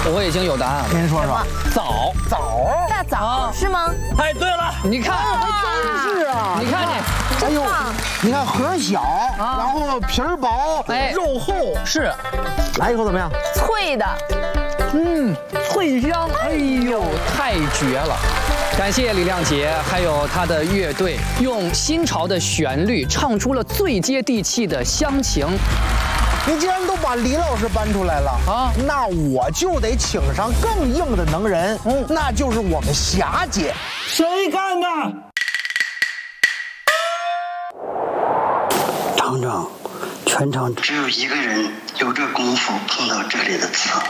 我已经有答案了。 您说说。 枣， 大枣是吗？ 哎，对了， 你看， 真是啊！ 你看你， 哎呦，你看核小，然后皮儿薄， 哎肉厚， 是， 来一口怎么样？ 脆的， 脆香，哎呦，太绝了！感谢李亮杰还有他的乐队，用新潮的旋律唱出了最接地气的乡情。 你既然都把李老师搬出来了啊那我就得请上更硬的能人，那就是我们霞姐。 谁干的？ 厂长，全场只有一个人有这功夫碰到这里的刺。